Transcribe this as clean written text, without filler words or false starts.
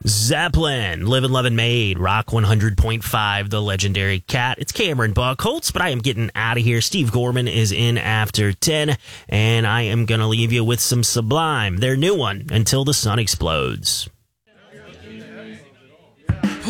Zeppelin, Live and Love and Made, Rock 100.5, The Legendary Cat. It's Cameron Buckholtz, but I am getting out of here. Steve Gorman is in after 10, and I am going to leave you with some Sublime, their new one, Until the Sun Explodes.